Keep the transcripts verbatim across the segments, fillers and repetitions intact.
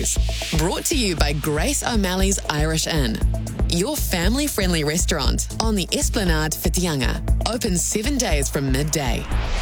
News. Brought to you by Grace O'Malley's Irish Inn. Your family-friendly restaurant on the Esplanade Whitianga. Open seven days from midday.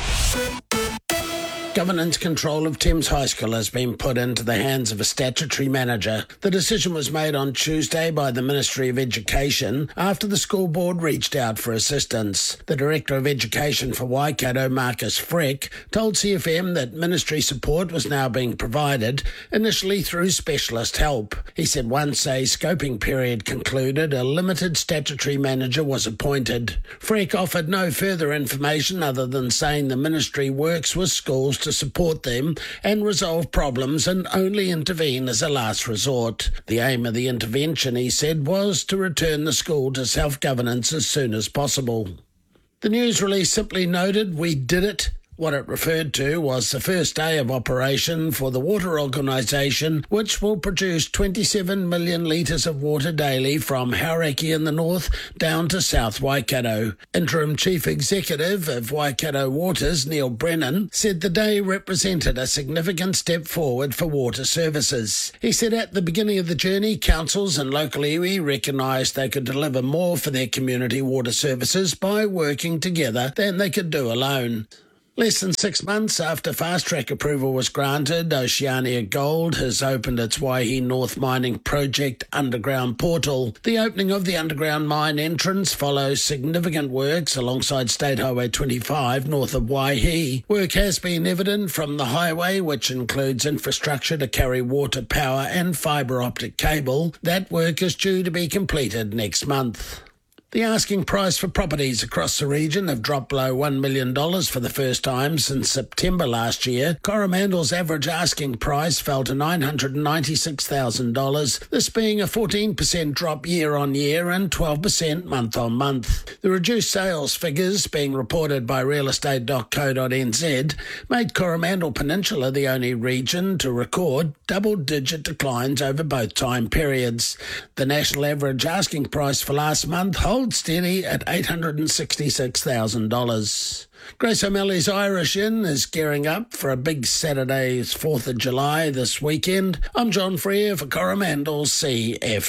Governance control of Thames High School has been put into the hands of a statutory manager. The decision was made on Tuesday by the Ministry of Education after the school board reached out for assistance. The Director of Education for Waikato, Marcus Freck, told C F M that ministry support was now being provided, initially through specialist help. He said once a scoping period concluded, a limited statutory manager was appointed. Freck offered no further information other than saying the ministry works with schools to support them and resolve problems and only intervene as a last resort. The aim of the intervention, he said, was to return the school to self-governance as soon as possible. The news release simply noted, "We did it." What it referred to was the first day of operation for the water organisation, which will produce twenty-seven million litres of water daily from Hauraki in the north down to South Waikato. Interim Chief Executive of Waikato Waters, Neil Brennan, said the day represented a significant step forward for water services. He said at the beginning of the journey, councils and local iwi recognised they could deliver more for their community water services by working together than they could do alone. Less than six months after fast-track approval was granted, Oceania Gold has opened its Waihi North Mining Project underground portal. The opening of the underground mine entrance follows significant works alongside State Highway twenty-five north of Waihi. Work has been evident from the highway, which includes infrastructure to carry water, power and fibre optic cable. That work is due to be completed next month. The asking price for properties across the region have dropped below one million dollars for the first time since September last year. Coromandel's average asking price fell to nine hundred ninety-six thousand dollars, this being a fourteen percent drop year on year and twelve percent month on month. The reduced sales figures, being reported by real estate dot co dot n z, made Coromandel Peninsula the only region to record double-digit declines over both time periods. The national average asking price for last month holds steady at eight hundred sixty-six thousand dollars. Grace O'Malley's Irish Inn is gearing up for a big Saturday's fourth of July this weekend. I'm John Freer for Coromandel C F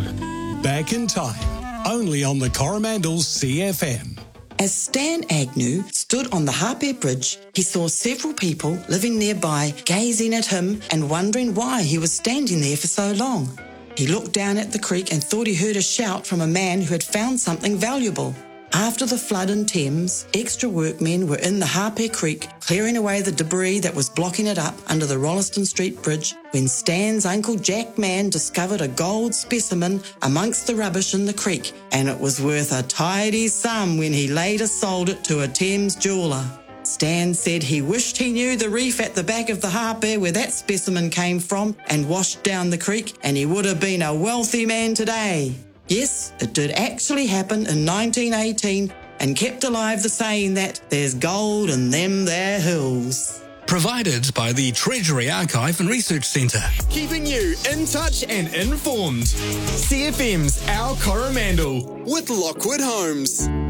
M. Back in time, only on the Coromandel C F M. As Stan Agnew stood on the Hape Bridge, he saw several people living nearby gazing at him and wondering why he was standing there for so long. He looked down at the creek and thought he heard a shout from a man who had found something valuable. After the flood in Thames, extra workmen were in the Hape Creek clearing away the debris that was blocking it up under the Rolleston Street Bridge when Stan's Uncle Jack Mann discovered a gold specimen amongst the rubbish in the creek, and it was worth a tidy sum when he later sold it to a Thames jeweller. Stan said he wished he knew the reef at the back of the Hape where that specimen came from and washed down the creek, and he would have been a wealthy man today. Yes, it did actually happen in nineteen eighteen and kept alive the saying that there's gold in them there hills. Provided by the Treasury Archive and Research Centre. Keeping you in touch and informed. C F M's Our Coromandel with Lockwood Homes.